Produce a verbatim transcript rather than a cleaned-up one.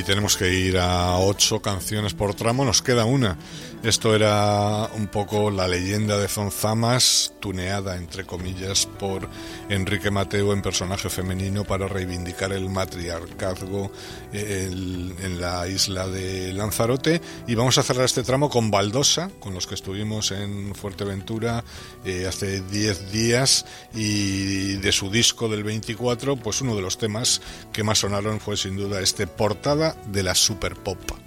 y tenemos que ir a ocho canciones por tramo, nos queda una. Esto era un poco la leyenda de Zonzamas, tuneada entre comillas por Enrique Mateo en personaje femenino para reivindicar el matriarcazgo el, en la isla de Lanzarote. Y vamos a cerrar este tramo con Baldosa, con los que estuvimos en Fuerteventura eh, hace diez días, y de su disco del veinticuatro, pues uno de los temas que más sonaron fue sin duda este Portada de la Super Pop.